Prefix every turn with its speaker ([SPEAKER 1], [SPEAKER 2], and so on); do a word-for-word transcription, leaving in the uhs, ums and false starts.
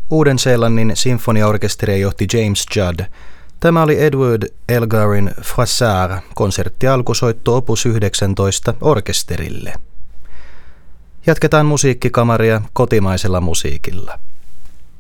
[SPEAKER 1] Uuden-Seelannin sinfoniaorkesteria johti James Judd. Tämä oli Edward Elgarin Froissart, konsertti alkusoitto opus yhdeksäntoista orkesterille. Jatketaan musiikkikamaria kotimaisella musiikilla.